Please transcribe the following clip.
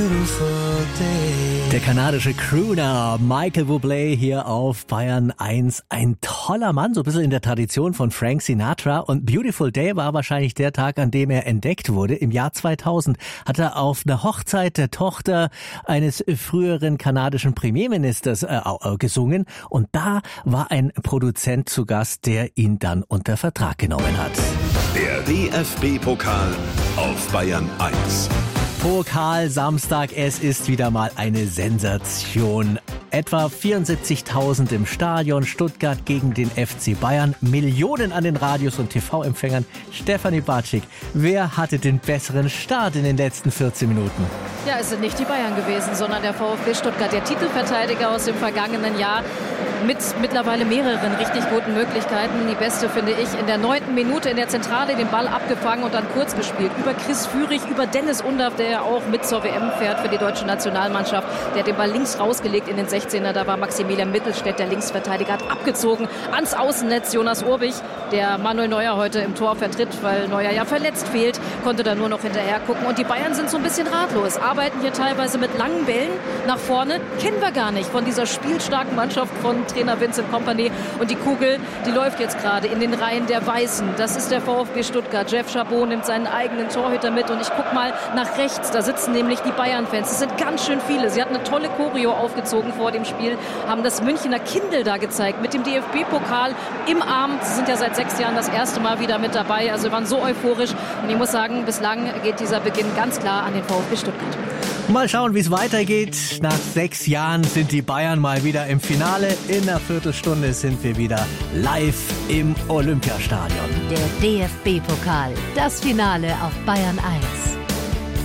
Der kanadische Crooner Michael Bublé hier auf Bayern 1. Ein toller Mann, so ein bisschen in der Tradition von Frank Sinatra. Und Beautiful Day war wahrscheinlich der Tag, an dem er entdeckt wurde. Im Jahr 2000 hat er auf einer Hochzeit der Tochter eines früheren kanadischen Premierministers gesungen. Und da war ein Produzent zu Gast, der ihn dann unter Vertrag genommen hat. Der DFB-Pokal auf Bayern 1. Pokal Samstag, es ist wieder mal eine Sensation. Etwa 74.000 im Stadion, Stuttgart gegen den FC Bayern, Millionen an den Radios und TV-Empfängern. Stefanie Bartschik, wer hatte den besseren Start in den letzten 14 Minuten? Ja, es sind nicht die Bayern gewesen, sondern der VfB Stuttgart, der Titelverteidiger aus dem vergangenen Jahr, mit mittlerweile mehreren richtig guten Möglichkeiten. Die beste finde ich in der 9. Minute in der Zentrale, den Ball abgefangen und dann kurz gespielt. Über Chris Führig, über Dennis Undaff, der ja auch mit zur WM fährt für die deutsche Nationalmannschaft. Der hat den Ball links rausgelegt in den 16er. Da war Maximilian Mittelstädt, der Linksverteidiger, hat abgezogen ans Außennetz. Jonas Urbich, der Manuel Neuer heute im Tor vertritt, weil Neuer ja verletzt fehlt, konnte da nur noch hinterher gucken. Und die Bayern sind so ein bisschen ratlos, arbeiten hier teilweise mit langen Bällen nach vorne. Kennen wir gar nicht von dieser spielstarken Mannschaft von Trainer Vincent Kompany. Und die Kugel, die läuft jetzt gerade in den Reihen der Weißen. Das ist der VfB Stuttgart. Jeff Chabot nimmt seinen eigenen Torhüter mit. Und ich gucke mal nach rechts. Da sitzen nämlich die Bayern-Fans. Es sind ganz schön viele. Sie hatten eine tolle Choreo aufgezogen vor dem Spiel, haben das Münchner Kindl da gezeigt mit dem DFB-Pokal im Arm. Sie sind ja seit 6 Jahren das erste Mal wieder mit dabei. Also waren so euphorisch. Und ich muss sagen, bislang geht dieser Beginn ganz klar an den VfB Stuttgart. Mal schauen, wie es weitergeht. Nach 6 Jahren sind die Bayern mal wieder im Finale. In einer Viertelstunde sind wir wieder live im Olympiastadion. Der DFB-Pokal, das Finale auf Bayern 1.